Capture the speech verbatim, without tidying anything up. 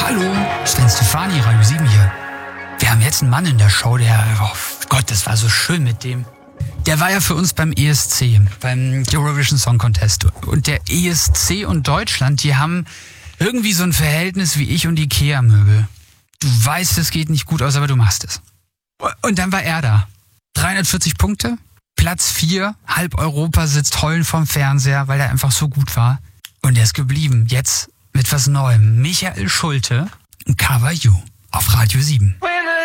Hallo, Sven Stefani, Radio sieben hier. Wir haben jetzt einen Mann in der Show, der, oh Gott, das war so schön mit dem. Der war ja für uns beim E S C, beim Eurovision Song Contest. Und der E S C und Deutschland, die haben irgendwie so ein Verhältnis wie ich und Ikea-Möbel. Du weißt, es geht nicht gut aus, aber du machst es. Und dann war er da. dreihundertvierzig Punkte, Platz vier, halb Europa sitzt heulend vorm Fernseher, weil er einfach so gut war. Und er ist geblieben. Jetzt mit was Neuem. Michael Schulte, Cover You auf Radio sieben.